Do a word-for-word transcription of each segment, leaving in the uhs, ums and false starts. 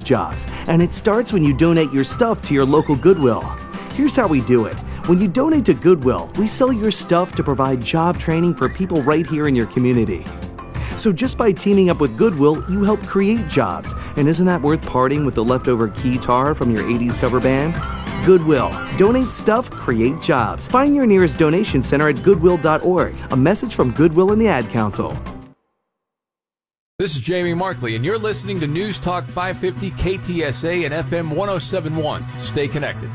jobs, and it starts when you donate your stuff to your local Goodwill. Here's how we do it. When you donate to Goodwill, we sell your stuff to provide job training for people right here in your community. So just by teaming up with Goodwill, you help create jobs. And isn't that worth parting with the leftover guitar from your eighties cover band? Goodwill. Donate stuff, create jobs. Find your nearest donation center at goodwill dot org. A message from Goodwill and the Ad Council. This is Jamie Markley, and you're listening to News Talk five fifty K T S A and F M one oh seven point one. Stay connected.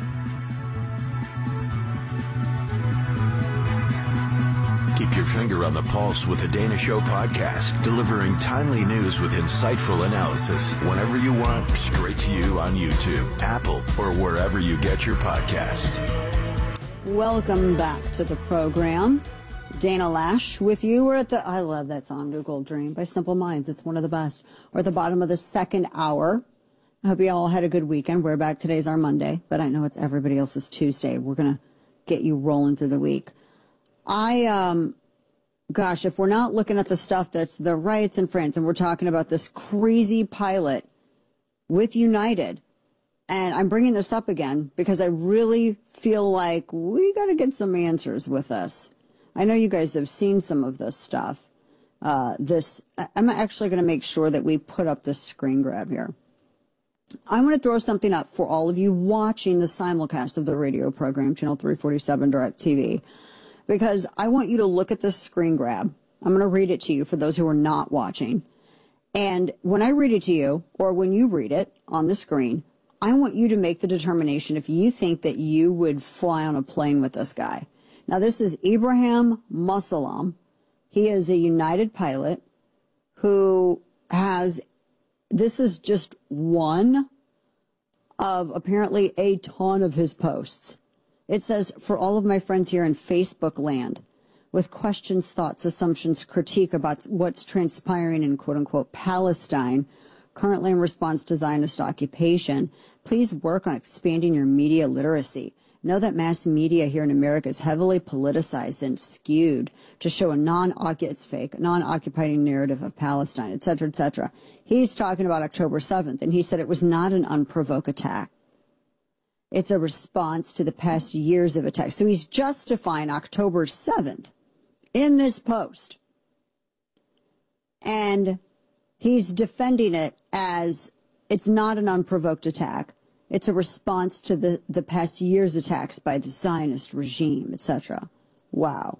Keep your finger on the pulse with the Dana Show podcast, delivering timely news with insightful analysis whenever you want, straight to you on YouTube, Apple, or wherever you get your podcasts. Welcome back to the program. Dana Lash with you. We're at the, I love that song, New Gold Dream by Simple Minds. It's one of the best. We're at the bottom of the second hour. I hope you all had a good weekend. We're back. Today's our Monday, but I know it's everybody else's Tuesday. We're going to get you rolling through the week. I, um, gosh, if we're not looking at the stuff that's the riots in France, and we're talking about this crazy pilot with United, and I'm bringing this up again because I really feel like we got to get some answers with this. I know you guys have seen some of this stuff. Uh, this, I'm actually going to make sure that we put up this screen grab here. I'm going to throw something up for all of you watching the simulcast of the radio program, Channel three forty-seven DirecTV. Because I want you to look at this screen grab. I'm going to read it to you for those who are not watching. And when I read it to you, or when you read it on the screen, I want you to make the determination if you think that you would fly on a plane with this guy. Now, this is Ibrahim Mussalam. He is a United pilot who has, this is just one of apparently a ton of his posts. It says, for all of my friends here in Facebook land, with questions, thoughts, assumptions, critique about what's transpiring in quote-unquote Palestine, currently in response to Zionist occupation, please work on expanding your media literacy. Know that mass media here in America is heavily politicized and skewed to show a non-occupied, it's fake, non-occupying narrative of Palestine, et cetera, et cetera. He's talking about October seventh, and he said it was not an unprovoked attack. It's a response to the past years of attacks. So he's justifying October seventh in this post. And he's defending it as it's not an unprovoked attack. It's a response to the, the past year's attacks by the Zionist regime, et cetera. Wow.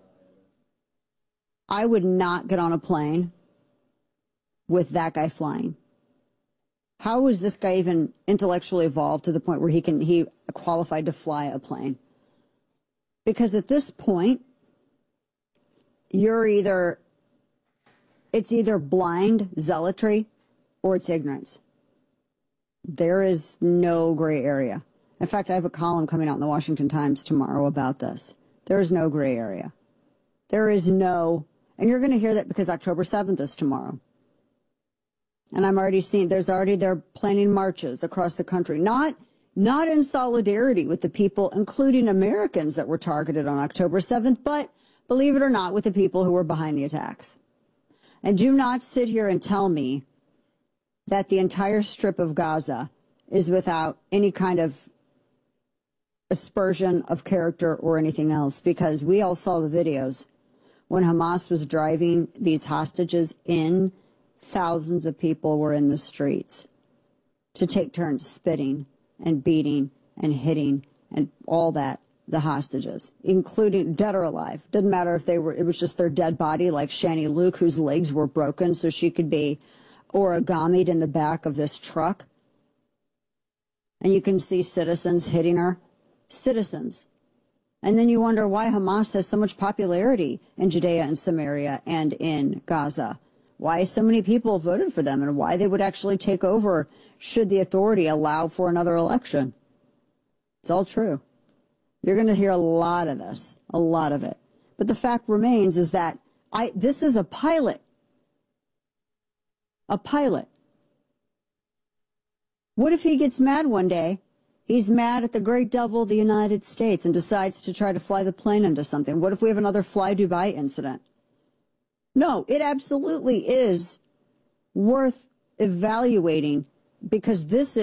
I would not get on a plane with that guy flying. How is this guy even intellectually evolved to the point where he can he qualified to fly a plane? Because at this point, you're either, it's either blind zealotry or it's ignorance. There is no gray area. In fact, I have a column coming out in the Washington Times tomorrow about this. There is no gray area. There is no, and you're going to hear that because October seventh is tomorrow. And I'm already seeing, there's already, they're planning marches across the country, not, not in solidarity with the people, including Americans that were targeted on October seventh, but believe it or not, with the people who were behind the attacks. And do not sit here and tell me that the entire strip of Gaza is without any kind of aspersion of character or anything else, because we all saw the videos when Hamas was driving these hostages in. Thousands of people were in the streets to take turns spitting and beating and hitting and all that, the hostages, including dead or alive. Didn't matter if they were, it was just their dead body, like Shani Luke, whose legs were broken so she could be origamied in the back of this truck. And you can see citizens hitting her. Citizens. And then you wonder why Hamas has so much popularity in Judea and Samaria and in Gaza. Why so many people voted for them and why they would actually take over should the authority allow for another election. It's all true. You're going to hear a lot of this, a lot of it. But the fact remains is that I, this is a pilot. A pilot. What if he gets mad one day? He's mad at the great devil, the United States, and decides to try to fly the plane into something. What if we have another Fly Dubai incident? No, it absolutely is worth evaluating because this